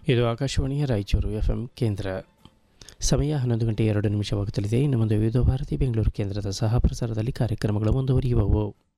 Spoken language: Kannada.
ಇದು ಆಕಾಶವಾಣಿಯ ರಾಯಚೂರು FM ಕೇಂದ್ರ. ಸಮಯ 11 ಗಂಟೆ 2 ನಿಮಿಷವಾಗುತ್ತಲಿದೆ. ಇನ್ನು ಮುಂದೆ ವಿವಿಧ ಭಾರತಿ ಬೆಂಗಳೂರು ಕೇಂದ್ರದ ಸಹ ಪ್ರಸಾರದಲ್ಲಿ ಕಾರ್ಯಕ್ರಮಗಳು ಮುಂದುವರಿಯುವವು.